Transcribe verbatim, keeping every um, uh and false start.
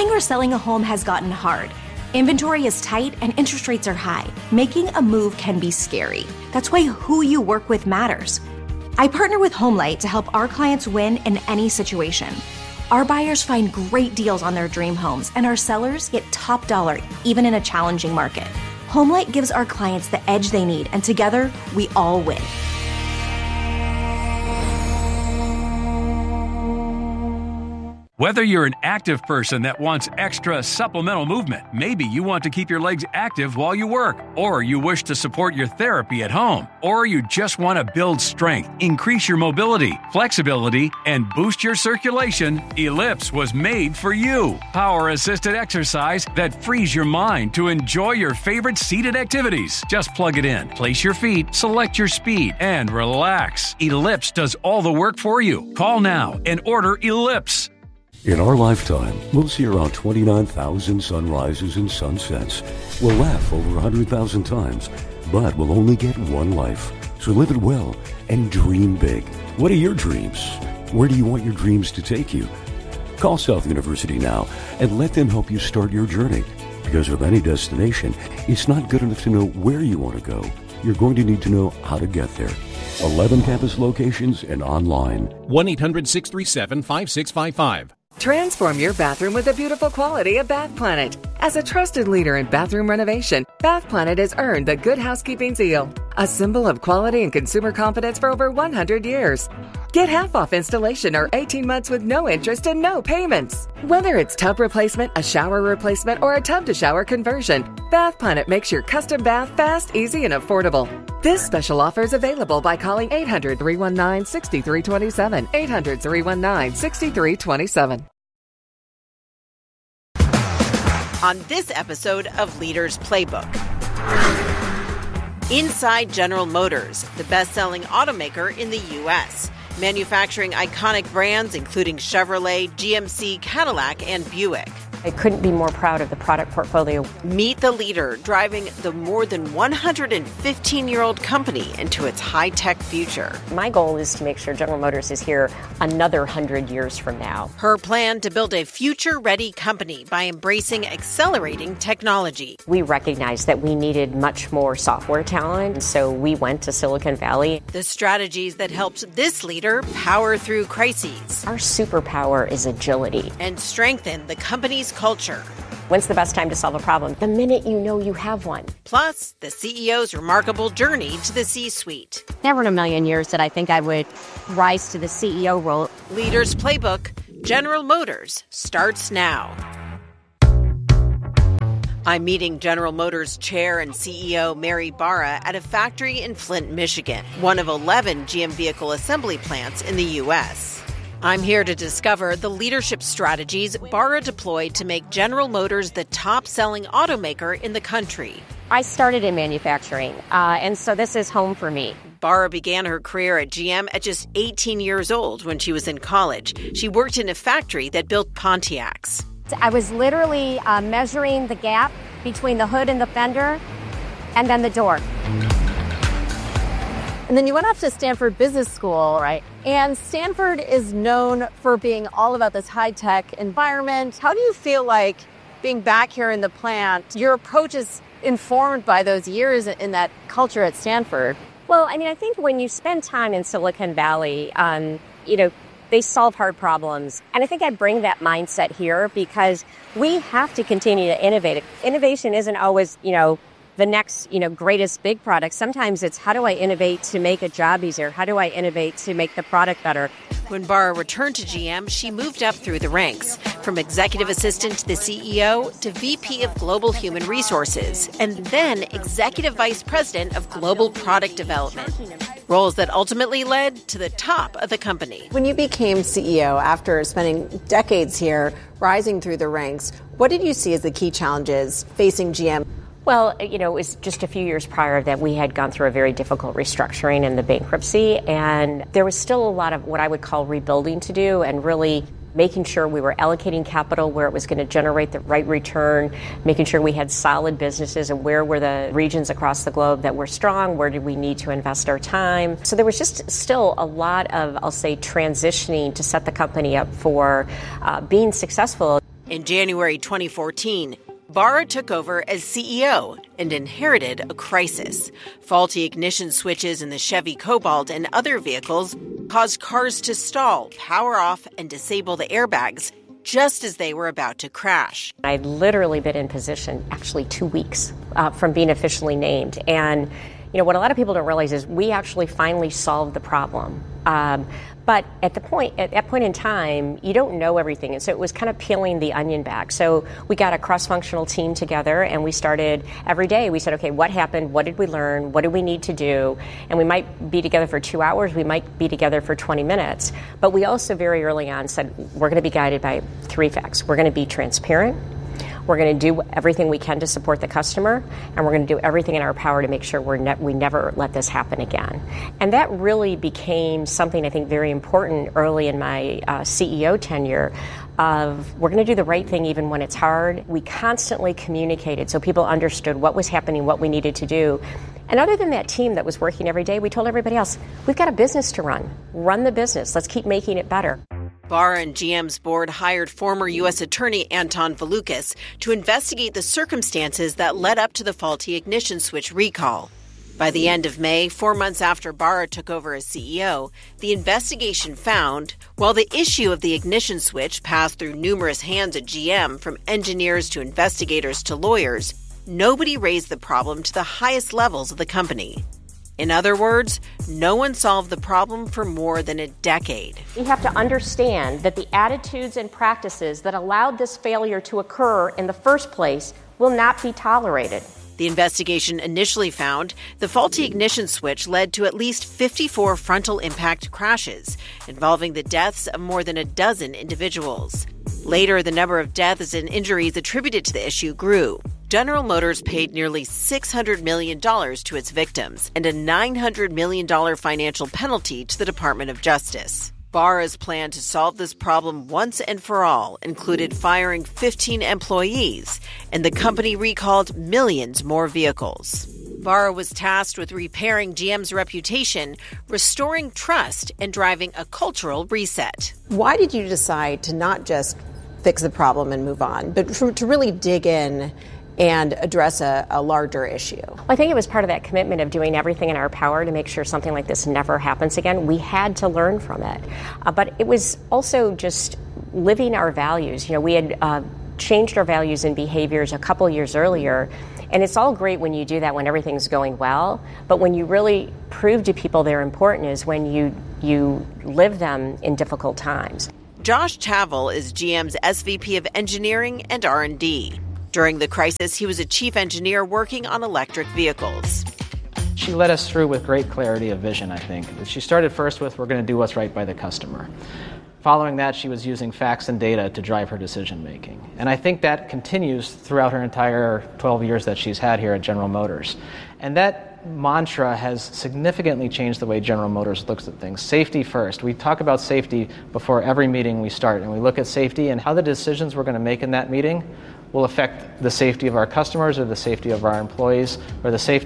Buying or selling a home has gotten hard. Inventory is tight and interest rates are high. Making a move can be scary. That's why who you work with matters. I partner with HomeLight to help our clients win in any situation. Our buyers find great deals on their dream homes, and our sellers get top dollar, even in a challenging market. HomeLight gives our clients the edge they need, and together, we all win. Whether you're an active person that wants extra supplemental movement, maybe you want to keep your legs active while you work, or you wish to support your therapy at home, or you just want to build strength, increase your mobility, flexibility, and boost your circulation, Ellipse was made for you. Power-assisted exercise that frees your mind to enjoy your favorite seated activities. Just plug it in, place your feet, select your speed, and relax. Ellipse does all the work for you. Call now and order Ellipse. In our lifetime, we'll see around twenty-nine thousand sunrises and sunsets. We'll laugh over one hundred thousand times, but we'll only get one life. So live it well and dream big. What are your dreams? Where do you want your dreams to take you? Call South University now and let them help you start your journey. Because with any destination, it's not good enough to know where you want to go. You're going to need to know how to get there. eleven campus locations and online. one eight hundred six three seven five six five five. Transform your bathroom with the beautiful quality of Bath Planet. As a trusted leader in bathroom renovation, Bath Planet has earned the Good Housekeeping seal, a symbol of quality and consumer confidence for over one hundred years. Get half off installation or eighteen months with no interest and no payments. Whether it's tub replacement, a shower replacement, or a tub-to-shower conversion, Bath Planet makes your custom bath fast, easy, and affordable. This special offer is available by calling eight hundred, three one nine, six three two seven, eight hundred, three one nine, six three two seven. On this episode of Leaders Playbook. Inside General Motors, the best-selling automaker in the U S, manufacturing iconic brands including Chevrolet, G M C, Cadillac, and Buick. I couldn't be more proud of the product portfolio. Meet the leader driving the more than one hundred fifteen-year-old company into its high-tech future. My goal is to make sure General Motors is here another one hundred years from now. Her plan to build a future-ready company by embracing accelerating technology. We recognized that we needed much more software talent, so we went to Silicon Valley. The strategies that helped this leader power through crises. Our superpower is agility. And strengthen the company's culture. When's the best time to solve a problem? The minute you know you have one. Plus, the C E O's remarkable journey to the C-suite. Never in a million years did I think I would rise to the C E O role. Leaders Playbook, General Motors, starts now. I'm meeting General Motors Chair and C E O Mary Barra at a factory in Flint, Michigan, one of eleven G M vehicle assembly plants in the U S. I'm here to discover the leadership strategies Barra deployed to make General Motors the top-selling automaker in the country. I started in manufacturing, uh, and so this is home for me. Barra began her career at G M at just eighteen years old when she was in college. She worked in a factory that built Pontiacs. I was literally uh, measuring the gap between the hood and the fender, and then the door. And then you went off to Stanford Business School, right? And Stanford is known for being all about this high-tech environment. How do you feel like being back here in the plant, your approach is informed by those years in that culture at Stanford? Well, I mean, I think when you spend time in Silicon Valley, um, you know, they solve hard problems. And I think I bring that mindset here because we have to continue to innovate. Innovation isn't always, you know, the next, you know, greatest big product. Sometimes it's how do I innovate to make a job easier? How do I innovate to make the product better? When Barra returned to G M, she moved up through the ranks, from executive assistant to the C E O to V P of Global Human Resources, and then executive vice president of Global Product Development, roles that ultimately led to the top of the company. When you became C E O after spending decades here, rising through the ranks, what did you see as the key challenges facing G M? Well, you know, it was just a few years prior that we had gone through a very difficult restructuring and the bankruptcy, and there was still a lot of what I would call rebuilding to do and really making sure we were allocating capital where it was going to generate the right return, making sure we had solid businesses and where were the regions across the globe that were strong, where did we need to invest our time. So there was just still a lot of, I'll say, transitioning to set the company up for uh, being successful. In January twenty fourteen, Barra took over as C E O and inherited a crisis. Faulty ignition switches in the Chevy Cobalt and other vehicles caused cars to stall, power off, and disable the airbags just as they were about to crash. I'd literally been in position actually two weeks uh, from being officially named. And, you know, what a lot of people don't realize is we actually finally solved the problem. Um, but at the point, at that point in time, you don't know everything. And so it was kind of peeling the onion back. So we got a cross-functional team together and we started every day. We said, okay, what happened? What did we learn? What do we need to do? And we might be together for two hours. We might be together for twenty minutes. But we also very early on said, we're going to be guided by three facts. We're going to be transparent. We're going to do everything we can to support the customer, and we're going to do everything in our power to make sure we're ne- we never let this happen again. And that really became something I think very important early in my uh, C E O tenure of we're going to do the right thing even when it's hard. We constantly communicated so people understood what was happening, what we needed to do. And other than that team that was working every day, we told everybody else, we've got a business to run. Run the business. Let's keep making it better. Barra and G M's board hired former U S Attorney Anton Valukas to investigate the circumstances that led up to the faulty ignition switch recall. By the end of May, four months after Barra took over as C E O, the investigation found, while the issue of the ignition switch passed through numerous hands at G M, from engineers to investigators to lawyers, nobody raised the problem to the highest levels of the company. In other words, no one solved the problem for more than a decade. We have to understand that the attitudes and practices that allowed this failure to occur in the first place will not be tolerated. The investigation initially found the faulty ignition switch led to at least fifty-four frontal impact crashes, involving the deaths of more than a dozen individuals. Later, the number of deaths and injuries attributed to the issue grew. General Motors paid nearly six hundred million dollars to its victims and a nine hundred million dollars financial penalty to the Department of Justice. Barra's plan to solve this problem once and for all included firing fifteen employees, and the company recalled millions more vehicles. Barra was tasked with repairing G M's reputation, restoring trust, and driving a cultural reset. Why did you decide to not just fix the problem and move on, but to, to really dig in and address a, a larger issue? Well, I think it was part of that commitment of doing everything in our power to make sure something like this never happens again. We had to learn from it. Uh, but it was also just living our values. You know, we had uh, changed our values and behaviors a couple years earlier. And it's all great when you do that when everything's going well. But when you really prove to people they're important is when you you live them in difficult times. Josh Tavel is G M's S V P of Engineering and R and D. During the crisis, he was a chief engineer working on electric vehicles. She led us through with great clarity of vision, I think. She started first with, we're going to do what's right by the customer. Following that, she was using facts and data to drive her decision-making. And I think that continues throughout her entire twelve years that she's had here at General Motors. And that mantra has significantly changed the way General Motors looks at things. Safety first. We talk about safety before every meeting we start, and we look at safety and how the decisions we're going to make in that meeting will affect the safety of our customers or the safety of our employees or the safety